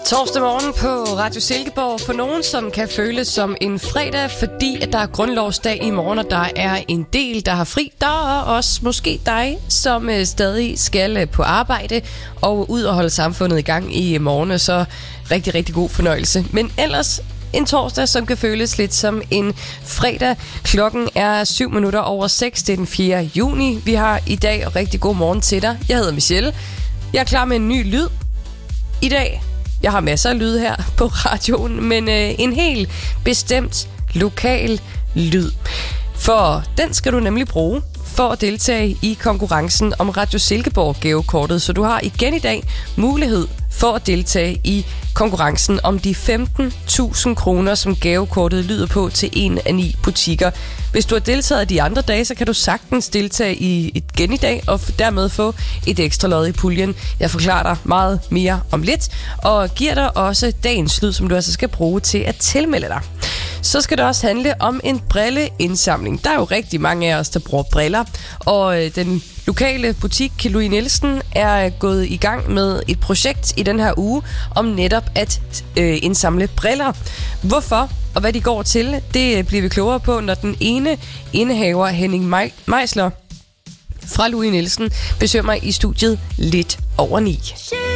Torsdag morgen på Radio Silkeborg for nogen, som kan føles som en fredag, fordi at der er grundlovsdag i morgen, og der er en del, der har fri. Der er også måske dig, som stadig skal på arbejde og ud og holde samfundet i gang i morgen, så rigtig, rigtig god fornøjelse. Men ellers en torsdag, som kan føles lidt som en fredag. Klokken er 7:07. Det er den 4. juni. Vi har i dag rigtig god morgen til dig. Jeg hedder Michelle. Jeg er klar med en ny lyd i dag. Jeg har masser af lyd her på radioen, men en helt bestemt lokal lyd. For den skal du nemlig bruge for at deltage i konkurrencen om Radio Silkeborg-gavekortet. Så du har igen i dag mulighed for at deltage i konkurrencen om de 15.000 kroner, som gavekortet lyder på til en af 9 butikker. Hvis du har deltaget de andre dage, så kan du sagtens deltage igen i dag og dermed få et ekstra lod i puljen. Jeg forklarer dig meget mere om lidt og giver dig også dagens lyd, som du altså skal bruge til at tilmelde dig. Så skal det også handle om en brilleindsamling. Der er jo rigtig mange af os, der bruger briller, og den lokale butik Louis Nielsen er gået i gang med et projekt i den her uge om netop at indsamle briller. Hvorfor og hvad de går til, det bliver vi klogere på, når den ene indehaver, Henning Meisler fra Louis Nielsen, besøger mig i studiet lidt over 9.